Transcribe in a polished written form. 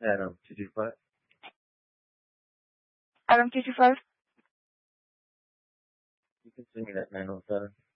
Adam 225. Adam 225. You can send me that 907.